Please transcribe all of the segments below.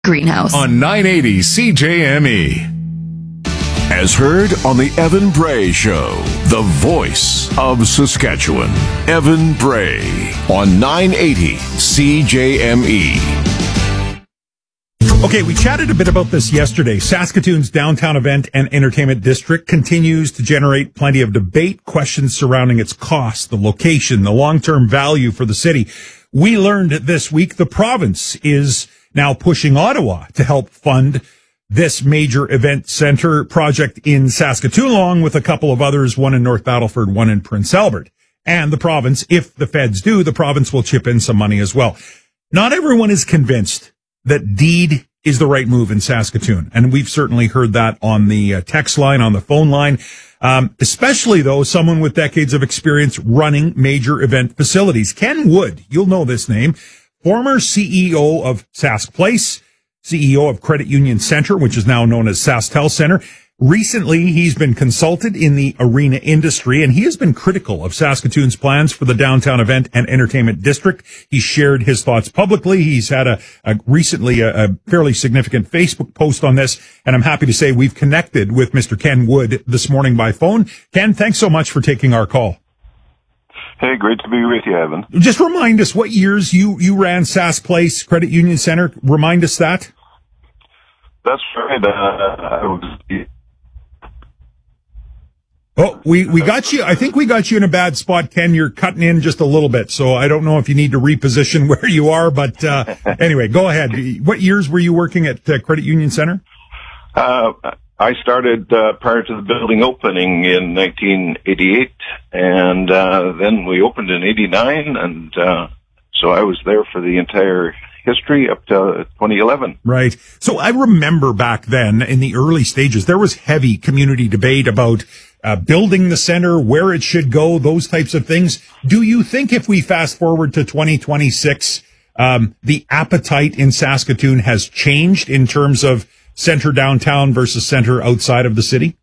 Greenhouse on 980 CJME. As heard on the Evan Bray Show, the voice of Saskatchewan. Evan Bray on 980 CJME. Okay, we chatted a bit about this yesterday. Saskatoon's downtown event and entertainment district continues to generate plenty of debate, questions surrounding its cost, the location, the long-term value for the city. We learned this week the province is now pushing Ottawa to help fund this major event center project in Saskatoon, along with a couple of others, one in North Battleford, one in Prince Albert. And the province, if the feds do, the province will chip in some money as well. Not everyone is convinced that deed is the right move in Saskatoon. And we've certainly heard that on the text line, on the phone line, especially, though, someone with decades of experience running major event facilities. Ken Wood, you'll know this name, former CEO of Sask Place, CEO of Credit Union Centre, which is now known as SaskTel Centre. Recently, he's been consulted in the arena industry, and he has been critical of Saskatoon's plans for the downtown event and entertainment district. He shared his thoughts publicly. He's had recently a fairly significant Facebook post on this, and I'm happy to say we've connected with Mr. Ken Wood this morning by phone. Ken, thanks so much for taking our call. Hey, great to be with you, Evan. Just remind us what years you ran Sask Place Credit Union Centre. Remind us that. That's right. Oh, we got you. I think we got you in a bad spot, Ken. You're cutting in just a little bit, so I don't know if you need to reposition where you are. But anyway, go ahead. What years were you working at Credit Union Centre? I started prior to the building opening in 1988, and then we opened in 89, and so I was there for the entire history up to 2011. Right. So I remember back then in the early stages, there was heavy community debate about building the center, where it should go, those types of things. Do you think if we fast forward to 2026, the appetite in Saskatoon has changed in terms of center downtown versus center outside of the city?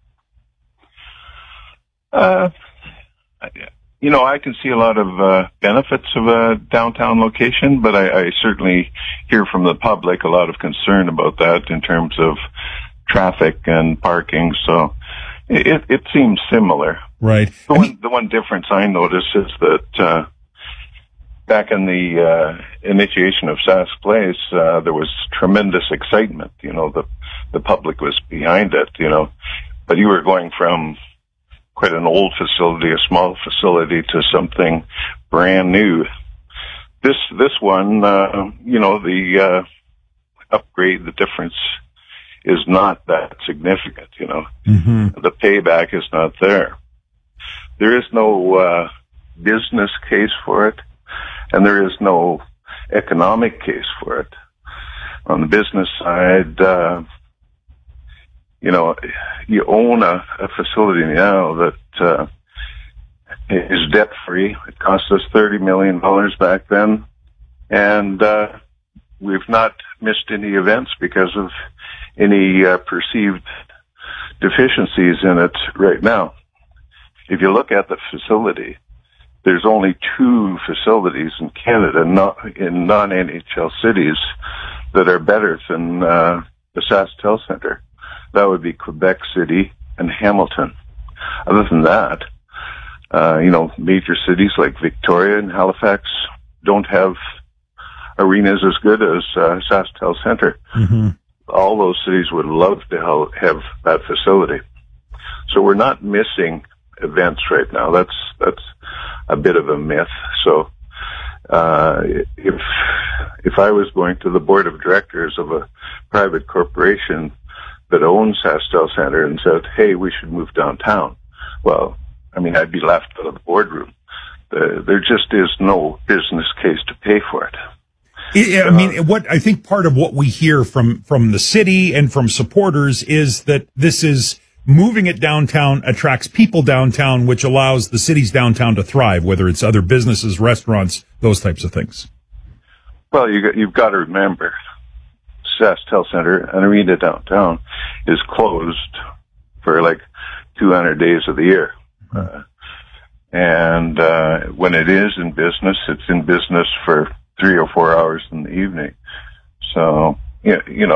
I can see a lot of benefits of a downtown location, but I certainly hear from the public a lot of concern about that in terms of traffic and parking. So it seems similar. Right. The one difference I notice is that back in the initiation of Sask Place, there was tremendous excitement. The public was behind it, but you were going from quite an old facility, a small facility, to something brand new. This one, the upgrade, the difference is not that significant, Mm-hmm. The payback is not there. There is no business case for it, and there is no economic case for it. On the business side, you own a facility now that is debt-free. It cost us $30 million back then, and we've not missed any events because of any perceived deficiencies in it right now. If you look at the facility, there's only two facilities in Canada, in non-NHL cities, that are better than the SaskTel Centre. That would be Quebec City and Hamilton. Other than that, major cities like Victoria and Halifax don't have arenas as good as SaskTel Centre. Mm-hmm. All those cities would love to have that facility. So we're not missing events right now. That's a bit of a myth. So if I was going to the board of directors of a private corporation that owns SaskTel Centre and said, hey, we should move downtown, well, I'd be laughed out of the boardroom. There just is no business case to pay for it. What I think part of what we hear from the city and from supporters is that this is moving it downtown attracts people downtown, which allows the city's downtown to thrive, whether it's other businesses, restaurants, those types of things. Well, you've got to remember, SaskTel Centre, an arena downtown, is closed for like 200 days of the year. And when it is in business, it's in business for 3 or 4 hours in the evening. So you know,